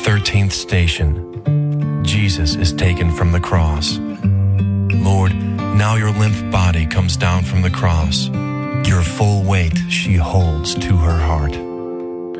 13th station, Jesus is taken from the cross. Lord, now your limp body comes down from the cross. Your full weight she holds to her heart.